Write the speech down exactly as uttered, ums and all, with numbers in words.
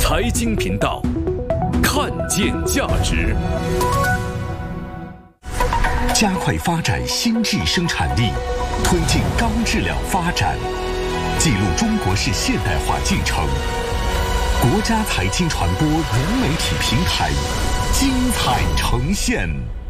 财经频道，看见价值。 加快发展新质生产力，推进高质量发展，记录中国式现代化进程。国家财经传播融媒体平台精彩呈现。